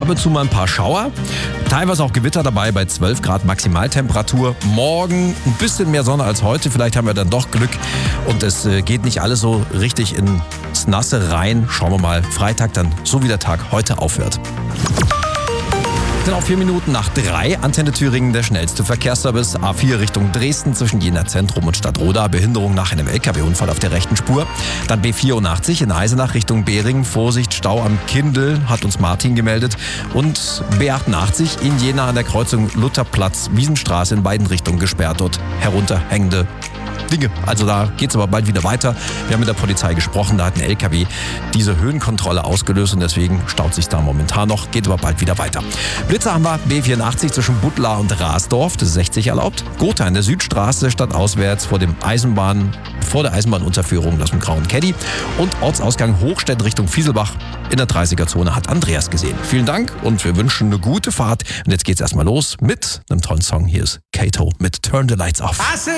ab und zu mal ein paar Schauer. Teilweise auch Gewitter dabei bei 12 Grad Maximaltemperatur. Morgen ein bisschen mehr Sonne als heute. Vielleicht haben wir dann doch Glück und es geht nicht alles so richtig ins Nasse rein. Schauen wir mal. Freitag dann, so wie der Tag heute aufhört. Genau 4 Minuten nach 3. Antenne Thüringen, der schnellste Verkehrsservice. A4 Richtung Dresden zwischen Jena Zentrum und Stadtroda. Behinderung nach einem LKW-Unfall auf der rechten Spur. Dann B84 in Eisenach Richtung Behring. Vorsicht, Stau am Kindl, hat uns Martin gemeldet. Und B88 in Jena an der Kreuzung Lutherplatz, Wiesenstraße in beiden Richtungen gesperrt. Dort herunterhängende Dinge. Also da geht es aber bald wieder weiter. Wir haben mit der Polizei gesprochen, da hat ein LKW diese Höhenkontrolle ausgelöst und deswegen staut sich da momentan noch, geht aber bald wieder weiter. Blitzer haben wir B84 zwischen Buttlar und Rasdorf, das ist 60 erlaubt. Gotha in der Südstraße stadtauswärts vor der Eisenbahnunterführung, das mit grauen Caddy. Und Ortsausgang Hochstedt Richtung Fieselbach in der 30er-Zone hat Andreas gesehen. Vielen Dank und wir wünschen eine gute Fahrt. Und jetzt geht's erstmal los mit einem tollen Song. Hier ist Kato mit Turn the Lights Off.